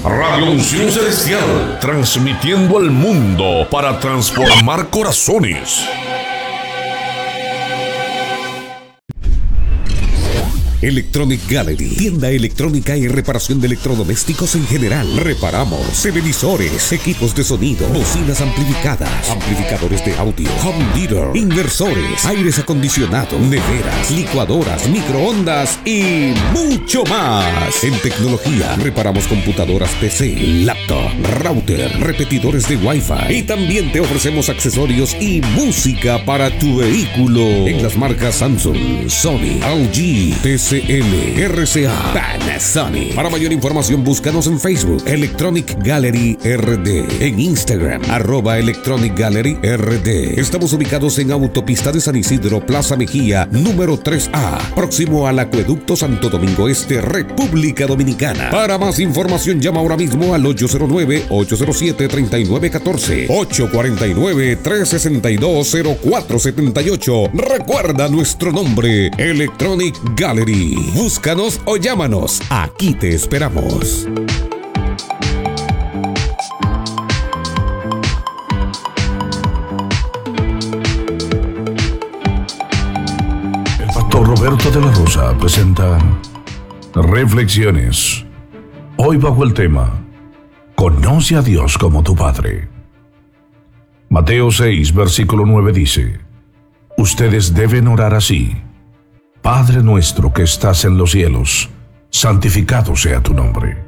Radio Unción Celestial, transmitiendo al mundo para transformar corazones. Electronic Gallery, tienda electrónica y reparación de electrodomésticos en general. Reparamos televisores, equipos de sonido, bocinas amplificadas, amplificadores de audio, home theater, inversores, aires acondicionados, neveras, licuadoras, microondas y mucho más. En tecnología, reparamos computadoras PC, laptop, router, repetidores de Wi-Fi y también te ofrecemos accesorios y música para tu vehículo en las marcas Samsung, Sony, LG, TCL, RCA, Panasonic. Para mayor información búscanos en Facebook Electronic Gallery RD, en Instagram @Electronic Gallery RD. Estamos ubicados en Autopista de San Isidro, Plaza Mejía, número 3A, próximo al Acueducto Santo Domingo Este, República Dominicana. Para más información llama ahora mismo al 809-807-3914, 849-362-0478. Recuerda nuestro nombre, Electronic Gallery. Búscanos o llámanos. Aquí te esperamos. El pastor Roberto de la Rosa presenta Reflexiones. Hoy bajo el tema Conoce a Dios como tu Padre. Mateo 6, versículo 9 dice: Ustedes deben orar así: Padre nuestro que estás en los cielos, santificado sea tu nombre.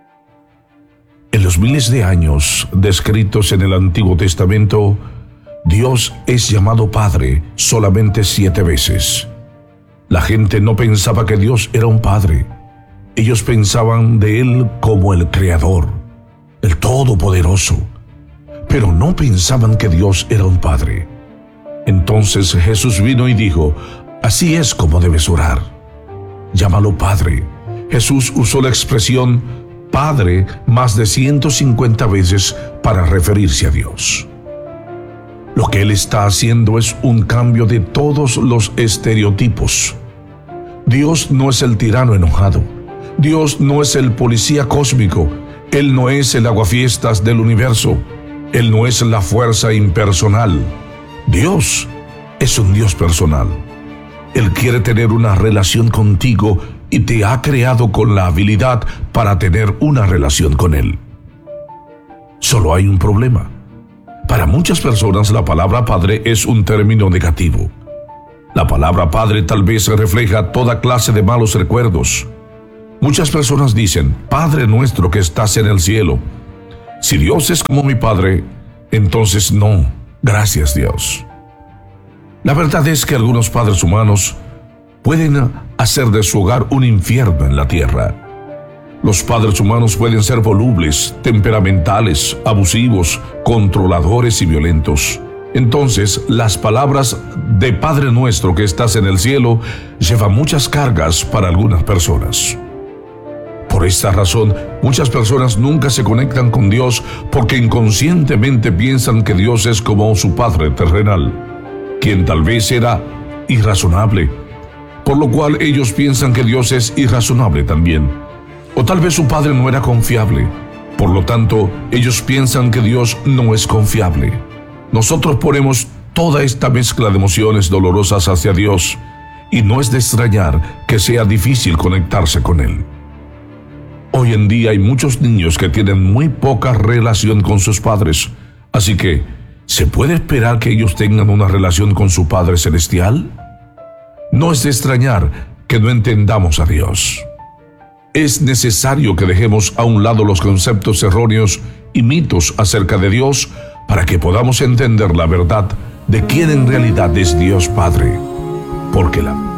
En los miles de años descritos en el Antiguo Testamento, Dios es llamado Padre solamente 7 veces. La gente no pensaba que Dios era un Padre. Ellos pensaban de Él como el Creador, el Todopoderoso, pero no pensaban que Dios era un Padre. Entonces Jesús vino y dijo: Así es como debes orar. Llámalo Padre. Jesús usó la expresión Padre más de 150 veces para referirse a Dios. Lo que Él está haciendo es un cambio de todos los estereotipos. Dios no es el tirano enojado. Dios no es el policía cósmico. Él no es el aguafiestas del universo. Él no es la fuerza impersonal. Dios es un Dios personal. Él quiere tener una relación contigo y te ha creado con la habilidad para tener una relación con Él. Solo hay un problema. Para muchas personas la palabra Padre es un término negativo. La palabra Padre tal vez refleja toda clase de malos recuerdos. Muchas personas dicen: Padre nuestro que estás en el cielo. Si Dios es como mi Padre, entonces no, gracias Dios. La verdad es que algunos padres humanos pueden hacer de su hogar un infierno en la tierra. Los padres humanos pueden ser volubles, temperamentales, abusivos, controladores y violentos. Entonces, las palabras de Padre nuestro que estás en el cielo llevan muchas cargas para algunas personas. Por esta razón, muchas personas nunca se conectan con Dios porque inconscientemente piensan que Dios es como su Padre terrenal, quien tal vez era irrazonable, por lo cual ellos piensan que Dios es irrazonable también. O tal vez su Padre no era confiable, por lo tanto, ellos piensan que Dios no es confiable. Nosotros ponemos toda esta mezcla de emociones dolorosas hacia Dios, y no es de extrañar que sea difícil conectarse con Él. Hoy en día hay muchos niños que tienen muy poca relación con sus padres, así que ¿se puede esperar que ellos tengan una relación con su Padre Celestial? No es de extrañar que no entendamos a Dios. Es necesario que dejemos a un lado los conceptos erróneos y mitos acerca de Dios para que podamos entender la verdad de quién en realidad es Dios Padre. Porque la